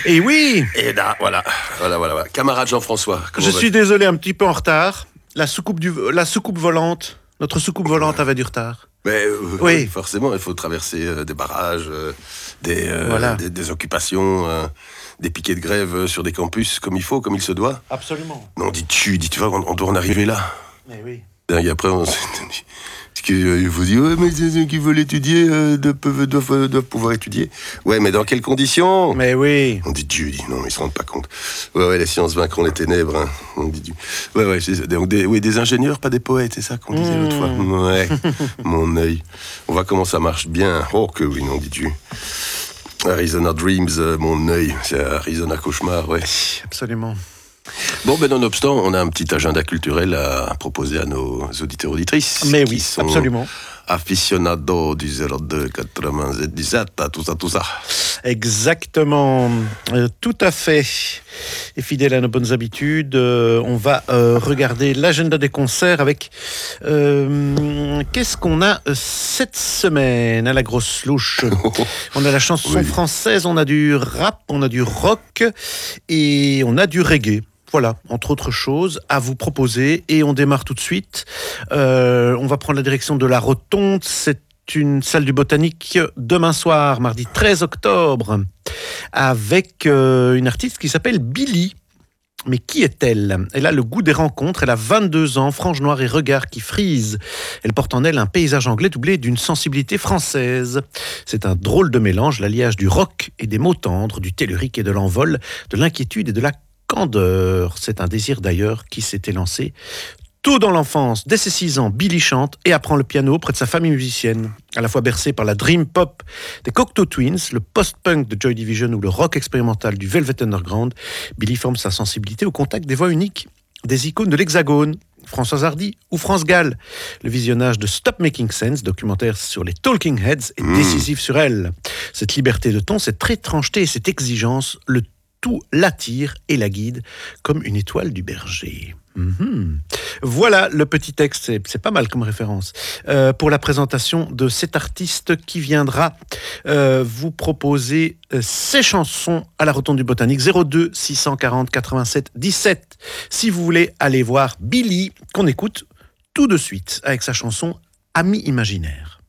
Et oui. Et là, voilà. Camarade Jean-François. Je suis désolé, un petit peu en retard. La soucoupe volante. Notre soucoupe volante avait du retard. Mais Oui. forcément, il faut traverser des barrages, des occupations, des piquets de grève sur des campus comme il faut, comme il se doit. Absolument. Non, dis-tu vois, on doit en arriver là. Mais oui. Et après, on s'est dit, il faut dire, ouais, mais ceux qui veulent étudier doivent pouvoir étudier. Ouais, mais dans quelles conditions? Mais oui. On dit Dieu, non, ils se rendent pas compte. Ouais, les sciences vaincront les ténèbres. Hein. On dit Dieu. Ouais, c'est ça. Donc, des ingénieurs, pas des poètes, c'est ça qu'on disait l'autre fois. Ouais, mon œil. On voit comment ça marche bien. Oh que oui, non, dit Dieu. Arizona Dreams, mon œil. C'est Arizona Cauchemar, ouais. Absolument. Bon, nonobstant, on a un petit agenda culturel à proposer à nos auditeurs auditrices. Mais qui oui, sont absolument. Aficionados du 02 97, tout ça. Exactement, tout à fait. Et fidèle à nos bonnes habitudes, on va regarder l'agenda des concerts avec qu'est-ce qu'on a cette semaine à la grosse louche. On a la chanson française, on a du rap, on a du rock et on a du reggae. Voilà, entre autres choses, à vous proposer. Et on démarre tout de suite. On va prendre la direction de la Rotonde. C'est une salle du Botanique demain soir, mardi 13 octobre, avec une artiste qui s'appelle Billy. Mais qui est-elle? Elle a le goût des rencontres, elle a 22 ans, frange noire et regard qui frise. Elle porte en elle un paysage anglais doublé d'une sensibilité française. C'est un drôle de mélange, l'alliage du rock et des mots tendres, du tellurique et de l'envol, de l'inquiétude et de la candeur. C'est un désir d'ailleurs qui s'était lancé tôt dans l'enfance. Dès ses 6 ans, Billy chante et apprend le piano près de sa famille musicienne. À la fois bercé par la dream pop des Cocteau Twins, le post-punk de Joy Division ou le rock expérimental du Velvet Underground, Billy forme sa sensibilité au contact des voix uniques des icônes de l'Hexagone, Françoise Hardy ou France Gall. Le visionnage de Stop Making Sense, documentaire sur les Talking Heads, est décisif sur elle. Cette liberté de ton, cette étrangeté et cette exigence, le tout l'attire et la guide comme une étoile du berger. Voilà le petit texte, c'est pas mal comme référence pour la présentation de cet artiste qui viendra vous proposer ses chansons à la Rotonde du Botanique. 02 640 87 17 si vous voulez aller voir Billy, qu'on écoute tout de suite avec sa chanson Ami imaginaire.